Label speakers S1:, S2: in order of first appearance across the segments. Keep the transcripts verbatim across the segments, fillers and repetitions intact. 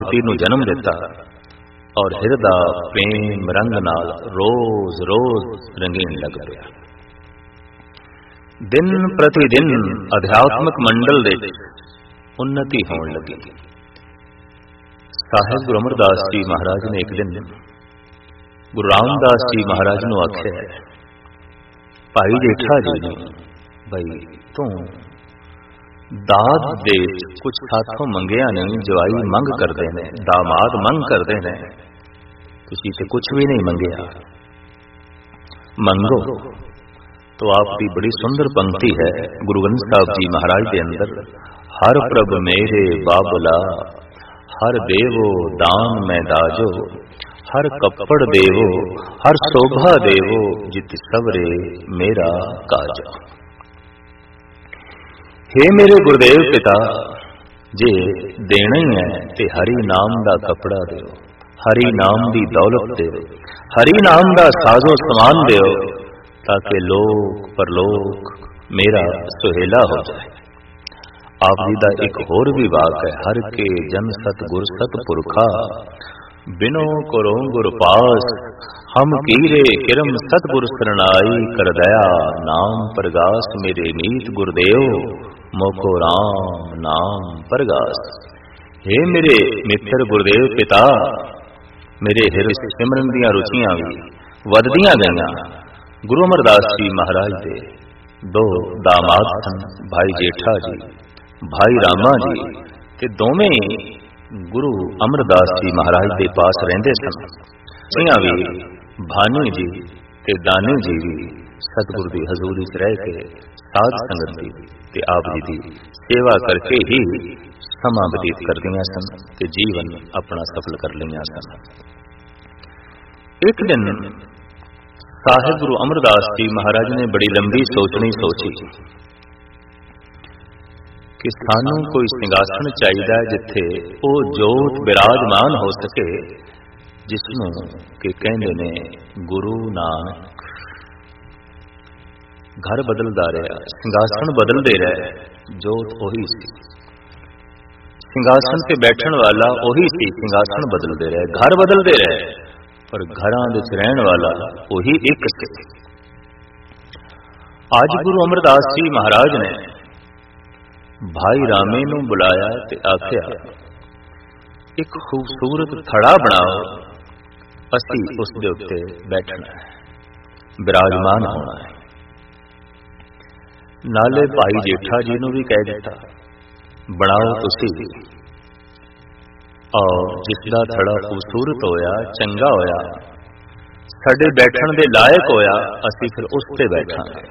S1: ਨੂੰ ਜਨਮ ਦਿੱਤਾ ਔਰ ਹਿਰਦਾ ਪ੍ਰੇਮ ਰੰਗ ਨਾਲ ਰੋਜ਼ ਰੋਜ਼ ਰੰਗੀਨ ਲੱਗ ਪਿਆ। ਦਿਨ ਪ੍ਰਤੀ ਦਿਨ ਅਧਿਆਤਮਿਕ ਮੰਡਲ ਦੇ ਉન્નਤੀ ਹੋਣ ਲੱਗੀ। ਸਾਹਿਬ ਗੁਰੂ ਅਮਰਦਾਸ ਜੀ ਮਹਾਰਾਜ ਨੇ ਇੱਕ ਦਿਨ ਗੁਰੂ ਰਾਮਦਾਸ ਜੀ ਮਹਾਰਾਜ ਨੂੰ ਆਖਿਆ, ਭਾਈ ਜੇਠਾ ਜੀ ਨੂੰ, ਬਈ ਤੂੰ ਦਾਤ ਦੇ ਕੁਝ ਸਾਥੋਂ ਮੰਗਿਆ ਨਹੀਂ, ਜਵਾਈ ਮੰਗ ਕਰਦੇ ਨੇ, ਦਾਮਾਦ ਮੰਗ ਕਰਦੇ ਨੇ, ਤੁਸੀਂ ਤੇ ਕੁਝ ਵੀ ਨਹੀਂ ਮੰਗਿਆ, ਮੰਗੋ। तो आपकी बड़ी सुंदर पंक्ति है गुरु ग्रंथ साहब जी महाराज के अंदर, हर प्रभ मेरे बाबला, हर देवो दान में दाजो, हर कपड़ देवो, हर शोभा देवो, जित सवरे मेरा काजो। हे मेरे गुरुदेव पिता, जे देना ही है ते हरि नाम दा कपड़ा दो, हरि नाम दी दौलत दो, हरि नाम दा साजो समान दो, ताकि लोक परलोक मेरा सुहेला हो जाए। आप जी का एक होर भी वाक है, हर के जन सत गुर सत पुरखा, बिनो करो गुर पास, हम कीरे किरम सतगुर सरनाई, कर दया नाम परगास, मेरे मीत गुरदेव मोको राम नाम परगास। हे मेरे मित्र गुरदेव पिता, मेरे हृदय सिमरन दियां रुचियां भी वधदियां गईयां। गुरु अमरदास जी महाराज के दो दामाद सन, भाई जेठा जी, भाई रामा जी, ते दोवें गुरु अमरदास जी महाराज के पास रहिंदे सन। सियां भी भानी जी ते दानी जी भी सतगुरु की हजूरी च रह के साध संगत दी ते आप जी की सेवा करके ही समा बतीत करदियां सन ते जीवन अपना सफल कर लिया सन। एक दिन साहिब गुरु अमरदास जी महाराज ने बड़ी लंबी सोचनी सोची कि सानू कोई सिंघासन चाहिए जिथे वो जोत विराजमान हो सके, जिसनों कि कहते ने गुरु नानक। घर बदलता रहा, सिंघासन बदलते रहे, जोत ओही सी, सिंघासन से बैठन वाला ओही सी, सिंघासन बदलते रहे, घर बदलते रहे, पर घरां विच रहण वाला वही एक से। आज गुरु अमरदास जी महाराज ने भाई रामे नूं बुलाया ते आख्या, एक खूबसूरत थड़ा बनाओ, असी उस दे उत्ते बैठना है, विराजमान होना है। नाले भाई जेठा जी नूं भी कह दिता, बनाओ तुसी, और जिसका थड़ा खूबसूरत होया, चंगा होया, साडे बैठण दे लायक होया, असी फिर उस ते बैठांगे।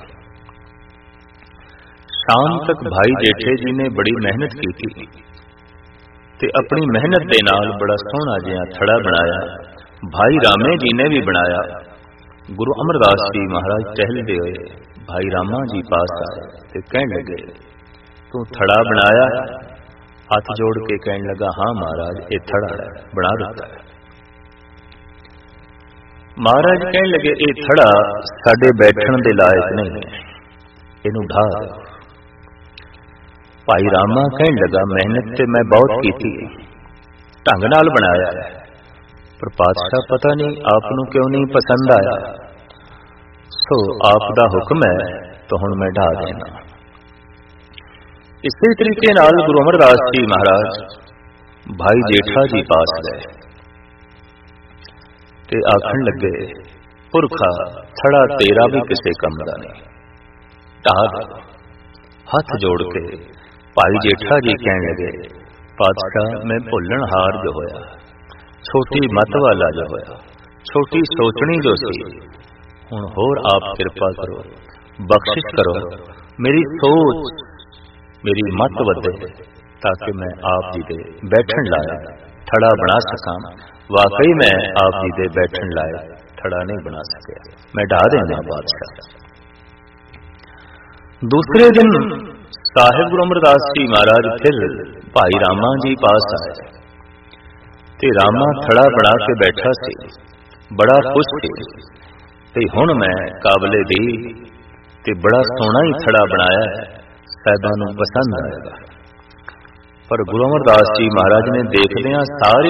S1: शाम तक भाई जेठे जी ने बड़ी मेहनत की थी ते अपनी मेहनत दे नाल बड़ा सोहना जिहा थड़ा बनाया। भाई रामे जी ने भी बनाया। गुरु अमरदास जी महाराज टहलदे होए भाई रामा जी पास आए ते कहण लगे, तू थड़ा बनाया? हाथ जोड़ के कहने लगा, हाँ महाराज, ये थड़ा है, बना दिता है। महाराज कहने लगे, ये थड़ा साडे बैठण दे लायक नहीं है, इनू ढा दो। भाई रामा कहने लगा, मेहनत ते मैं बहुत की थी, ढंग नाल बनाया है, पर पातशाह पता नहीं आप नू क्यों नहीं पसंद आया, सो आप दा हुक्म है तो हुण मैं ढा देना। इसी तरीके नाल गुरु अमरदास जी महाराज भाई जेठा जी पास गए ते आखण लगे, पुरखा थड़ा तेरा भी किसी कम का नहीं, ढा दो। हाथ जोड़ के भाई जेठा जी कहने लगे, पातशाह मैं भुल्लण हार जो होया, छोटी मत वाला जो होया, छोटी सोचनी जो सी, हुण होर आप कृपा करो, बख्शिश करो, मेरी सोच मेरी मत वधे, ताकि मैं आप जी दे बैठन लाए थड़ा बना सका। वाकई मैं आप जी दे बैठन लाए थड़ा नहीं बना सके, मैं ढा देना बादशाह। दूसरे दिन साहिब गुरु अमरदास जी महाराज फिर भाई रामा जी पास आए ते रामा थड़ा बना के बैठा सी, बड़ा खुश सी ते हुण मैं काबले दी ते बड़ा सोहना ही थड़ा बनाया है, साहिबां नूं पसंद आएगा। पर गुरु अमरदास जी महाराज ने देखदियां सारी